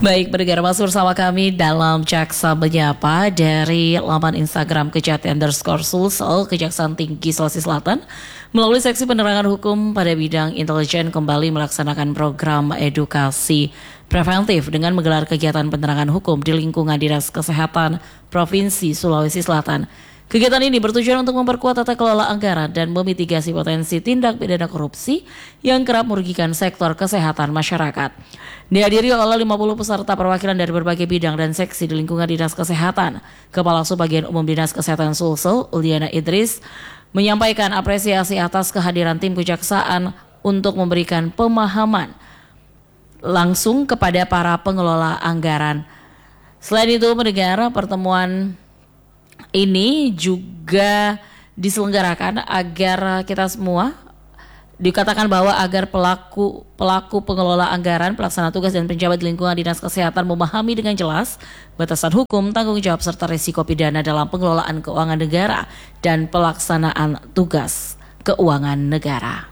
Baik, pendengar masuk bersama kami dalam Jaksa Menyapa dari laman Instagram Kejati_Sulsel Kejaksaan Tinggi Sulawesi Selatan. Melalui seksi penerangan hukum pada bidang intelijen kembali melaksanakan program edukasi preventif dengan menggelar kegiatan penerangan hukum di lingkungan Dinas Kesehatan Provinsi Sulawesi Selatan. Kegiatan ini bertujuan untuk memperkuat tata kelola anggaran dan memitigasi potensi tindak pidana korupsi yang kerap merugikan sektor kesehatan masyarakat. Dihadiri oleh 50 peserta perwakilan dari berbagai bidang dan seksi di lingkungan Dinas Kesehatan. Kepala Subbagian Umum Dinas Kesehatan Sulsel, Uliana Idris, menyampaikan apresiasi atas kehadiran tim kejaksaan untuk memberikan pemahaman langsung kepada para pengelola anggaran. Selain itu, pendengar, pertemuan ini juga diselenggarakan agar kita semua dikatakan bahwa agar pelaku pengelola anggaran, pelaksana tugas dan penjabat di lingkungan Dinas Kesehatan memahami dengan jelas batasan hukum, tanggung jawab serta risiko pidana dalam pengelolaan keuangan negara dan pelaksanaan tugas keuangan negara.